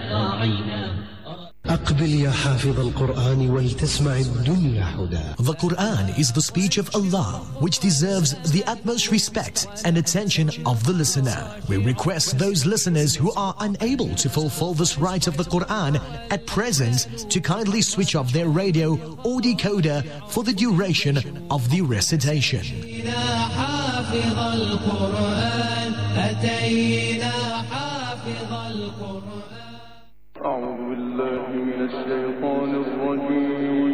أقبل يا حافظ القرآن ولتسمع الدنيا هدى. The Quran is the speech of Allah, which deserves the utmost respect and attention of the listener. We request those listeners who are unable to fulfill this right of the Quran at present to kindly switch off their radio or decoder for the duration of the recitation. أعوذ بالله من الشيطان الرجيم